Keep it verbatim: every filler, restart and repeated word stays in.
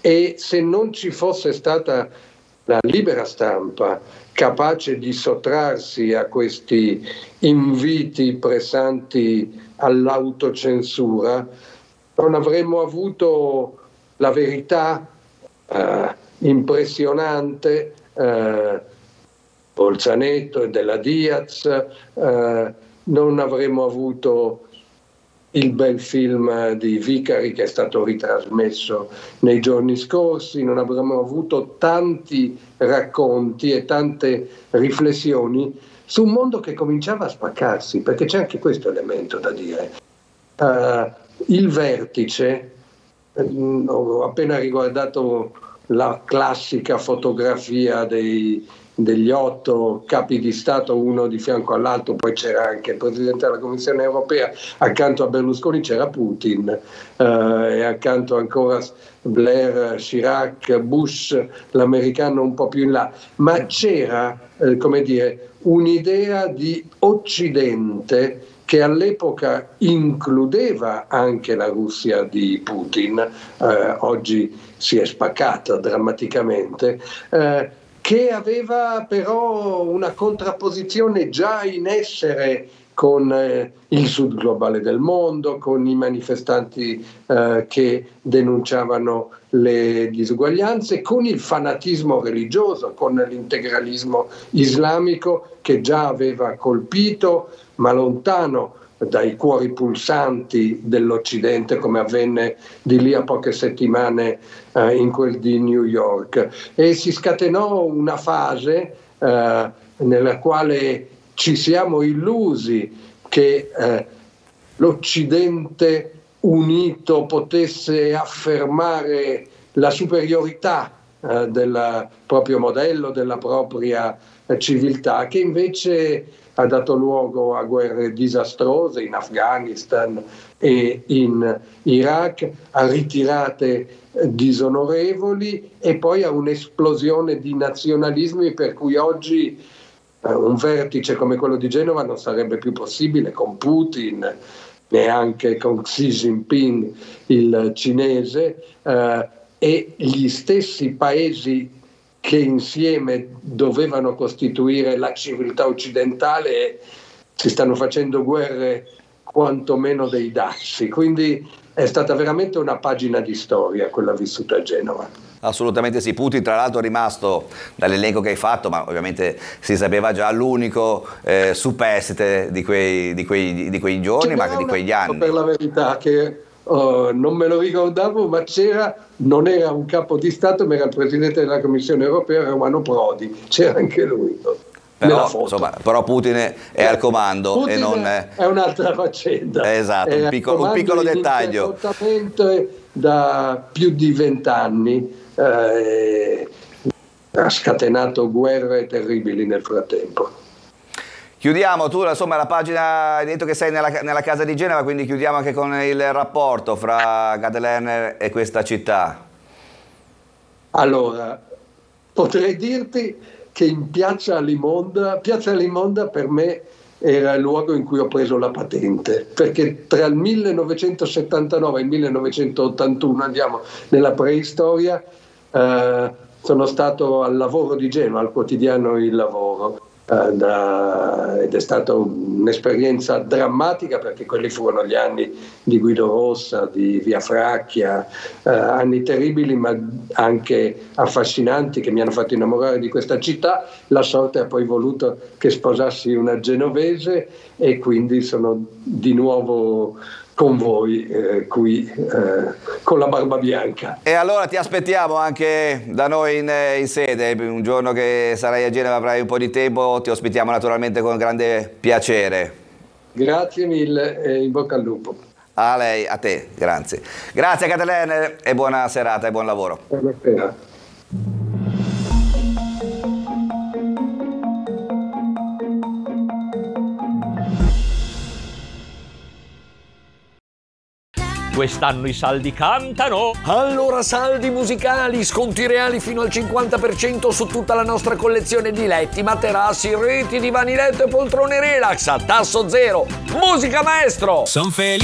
e se non ci fosse stata la libera stampa capace di sottrarsi a questi inviti pressanti all'autocensura, non avremmo avuto la verità eh, impressionante eh, Bolzaneto e della Diaz, eh, non avremmo avuto il bel film di Vicari che è stato ritrasmesso nei giorni scorsi, non avremmo avuto tanti racconti e tante riflessioni su un mondo che cominciava a spaccarsi, perché c'è anche questo elemento da dire. Uh, il vertice, uh, ho appena riguardato la classica fotografia dei degli otto capi di Stato, uno di fianco all'altro, poi c'era anche il Presidente della Commissione Europea, accanto a Berlusconi c'era Putin, eh, e accanto ancora Blair, Chirac, Bush, l'americano un po' più in là, ma c'era, eh, come dire, un'idea di Occidente che all'epoca includeva anche la Russia di Putin, eh, oggi si è spaccata drammaticamente, eh, che aveva però una contrapposizione già in essere con eh, il sud globale del mondo, con i manifestanti eh, che denunciavano le disuguaglianze, con il fanatismo religioso, con l'integralismo islamico che già aveva colpito, ma lontano dai cuori pulsanti dell'Occidente, come avvenne di lì a poche settimane eh, in quel di New York. E si scatenò una fase eh, nella quale ci siamo illusi che eh, l'Occidente unito potesse affermare la superiorità eh, del proprio modello, della propria eh, civiltà, che invece ha dato luogo a guerre disastrose in Afghanistan e in Iraq, a ritirate disonorevoli e poi a un'esplosione di nazionalismi per cui oggi eh, un vertice come quello di Genova non sarebbe più possibile con Putin, neanche con Xi Jinping, il cinese, eh, e gli stessi paesi che insieme dovevano costituire la civiltà occidentale si stanno facendo guerre quantomeno dei dazi. Quindi è stata veramente una pagina di storia quella vissuta a Genova. Assolutamente sì, Putin tra l'altro è rimasto dall'elenco che hai fatto, ma ovviamente si sapeva già, l'unico eh, superstite di quei, di quei, di quei giorni, ma anche di quegli anni. Per la verità che oh, non me lo ricordavo, ma c'era, non era un capo di Stato, ma era il Presidente della Commissione Europea, Romano Prodi, c'era anche lui. Però, insomma, però Putin è, è al comando Putin e non è, è un'altra faccenda. Esatto, è un piccolo, un piccolo dettaglio. Da più di vent'anni eh, ha scatenato guerre terribili nel frattempo. Chiudiamo, tu insomma la pagina, hai detto che sei nella, nella casa di Genova, quindi chiudiamo anche con il rapporto fra Gad Lerner e questa città. Allora, potrei dirti che in Piazza Alimonda, Piazza Alimonda per me era il luogo in cui ho preso la patente, perché tra il millenovecentosettantanove e il millenovecentottantuno, andiamo nella preistoria, eh, sono stato al lavoro di Genova, al quotidiano Il Lavoro, eh, da, ed è stata un'esperienza drammatica, perché quelli furono gli anni di Guido Rossa, di Via Fracchia, eh, anni terribili ma anche affascinanti che mi hanno fatto innamorare di questa città. La sorte ha poi voluto che sposassi una genovese e quindi sono di nuovo con voi eh, qui eh, con la barba bianca. E allora ti aspettiamo anche da noi in, in sede, un giorno che sarai a Genova, avrai un po' di tempo, ti ospitiamo naturalmente con grande piacere. Grazie mille e in bocca al lupo. A lei, a te, grazie. Grazie Gad Lerner e buona serata e buon lavoro. Buonasera. Quest'anno i saldi cantano! Allora saldi musicali, sconti reali fino al cinquanta per cento su tutta la nostra collezione di letti, materassi, reti, divani letto e poltrone relax a tasso zero. Musica maestro! Son felice.